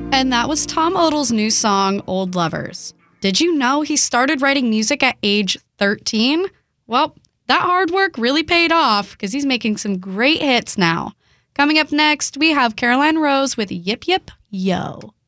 And that was Tom Odell's new song, Old Lovers. Did you know he started writing music at age 13? Well, that hard work really paid off because he's making some great hits now. Coming up next, we have Caroline Rose with Yip Yip Yo.